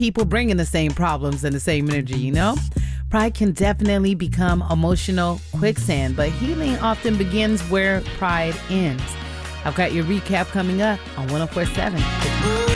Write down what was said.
people bringing the same problems and the same energy, you know? Pride can definitely become emotional quicksand, but healing often begins where pride ends. I've got your recap coming up on 1047.